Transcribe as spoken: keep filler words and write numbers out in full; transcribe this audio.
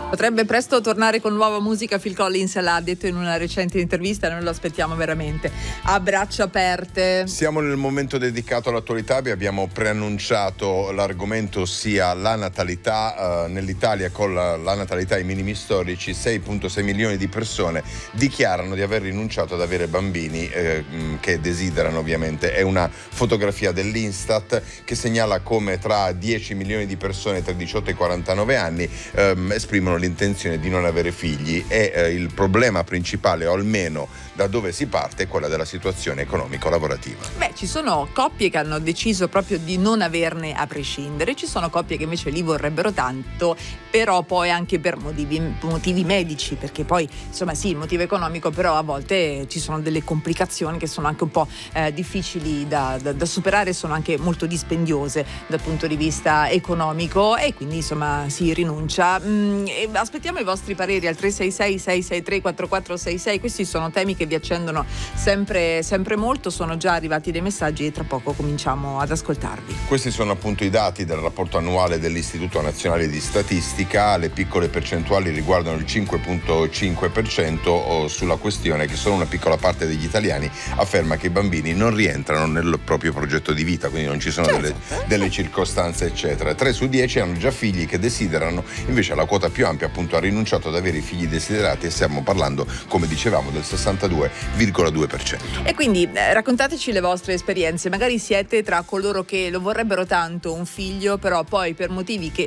Potrebbe presto tornare con nuova musica. Phil Collins l'ha detto in una recente intervista, noi lo aspettiamo veramente a braccia aperte. Siamo nel momento dedicato all'attualità, vi abbiamo preannunciato l'argomento, ossia la natalità. Uh, nell'Italia con la, la natalità ai minimi storici sei virgola sei milioni di persone dichiarano di aver rinunciato ad avere bambini eh, che desiderano ovviamente. È una fotografia dell'Instat che segnala come tra dieci milioni di persone tra i diciotto e i quarantanove anni ehm, esprimono l'intenzione di non avere figli e eh, il problema principale, o almeno da dove si parte, è quella della situazione economico-lavorativa. Beh, ci sono coppie che hanno deciso proprio di non averne a prescindere, ci sono coppie che invece li vorrebbero tanto, però poi anche per motivi, motivi medici, perché poi insomma sì, il motivo economico, però a volte ci sono delle complicazioni che sono anche un po' eh, difficili da, da, da superare, sono anche molto dispendiose dal punto di vista economico e quindi insomma si rinuncia. Mm, e aspettiamo i vostri pareri al tre sei sei sei sei tre quattro quattro sei sei. Questi sono temi che vi accendono sempre, sempre molto, sono già arrivati dei messaggi e tra poco cominciamo ad ascoltarvi. Questi sono appunto i dati del rapporto annuale dell'Istituto Nazionale di Statistica. Le piccole percentuali riguardano il cinque virgola cinque per cento sulla questione che solo una piccola parte degli italiani afferma che i bambini non rientrano nel proprio progetto di vita, quindi non ci sono delle, delle circostanze eccetera. tre su dieci hanno già figli che desiderano, invece la quota più ampia appunto ha rinunciato ad avere i figli desiderati e stiamo parlando, come dicevamo, del sessantadue virgola due per cento. E quindi eh, raccontateci le vostre esperienze, magari siete tra coloro che lo vorrebbero tanto un figlio, però poi per motivi che